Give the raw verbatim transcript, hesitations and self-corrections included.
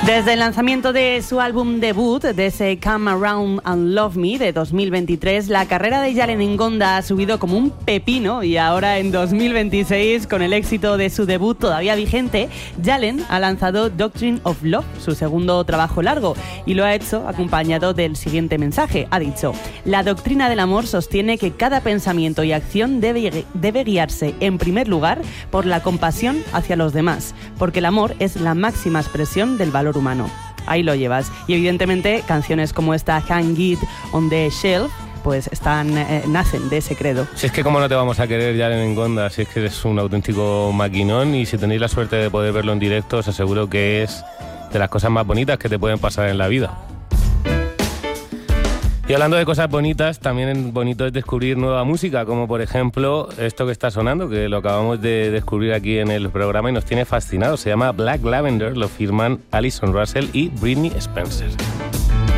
Desde el lanzamiento de su álbum debut, de ese Come Around and Love Me de dos mil veintitrés, la carrera de Yalen Ngonda ha subido como un pepino y ahora en dos mil veintiséis, con el éxito de su debut todavía vigente, Yalen ha lanzado Doctrine of Love, su segundo trabajo largo, y lo ha hecho acompañado del siguiente mensaje. Ha dicho: la doctrina del amor sostiene que cada pensamiento y acción debe, debe guiarse en primer lugar por la compasión hacia los demás, porque el amor es la máxima expresión del valor humano. Ahí lo llevas. Y evidentemente canciones como esta Hang It on the Shelf pues están eh, nacen de ese credo. Si es que cómo no te vamos a querer, Yalen Ngonda, si es que eres un auténtico maquinón, y si tenéis la suerte de poder verlo en directo, os aseguro que es de las cosas más bonitas que te pueden pasar en la vida. Y hablando de cosas bonitas, también bonito es descubrir nueva música, como por ejemplo esto que está sonando, que lo acabamos de descubrir aquí en el programa y nos tiene fascinados. Se llama Black Lavender, lo firman Alison Russell y Britney Spencer.